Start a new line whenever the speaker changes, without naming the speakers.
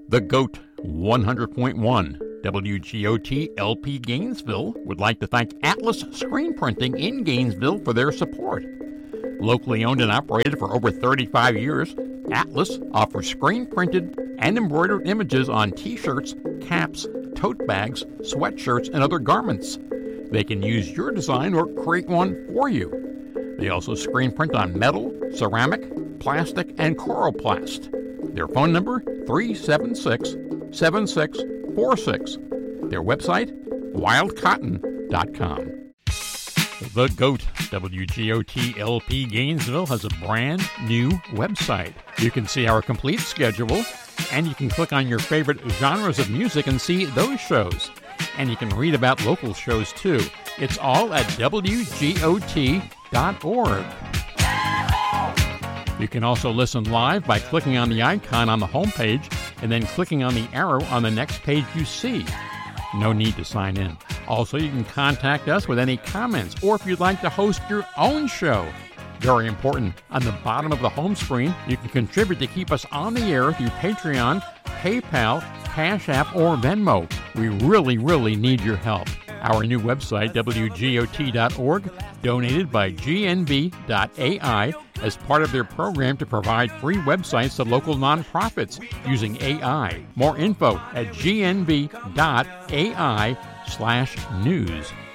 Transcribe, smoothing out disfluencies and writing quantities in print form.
The GOAT 100.1 WGOT LP Gainesville would like to thank Atlas Screen Printing in Gainesville for their support. Locally owned and operated for over 35 years, Atlas offers screen-printed and embroidered images on T-shirts, caps, tote bags, sweatshirts, and other garments. They can use your design or create one for you. They also screen print on metal, ceramic, plastic, and coroplast. Their phone number, 376-7646. Their website, wildcotton.com. The GOAT, WGOT LP Gainesville, has a brand new website. You can see our complete schedule, and you can click on your favorite genres of music and see those shows. And you can read about local shows, too. It's all at WGOT.org. You can also listen live by clicking on the icon on the homepage and then clicking on the arrow on the next page you see. No need to sign in. Also, you can contact us with any comments or if you'd like to host your own show. Very important, on the bottom of the home screen, you can contribute to keep us on the air through Patreon, PayPal, Cash App, or Venmo. We really need your help. Our new website, WGOT.org, donated by GNB.AI as part of their program to provide free websites to local nonprofits using AI. More info at GNB.AI/news.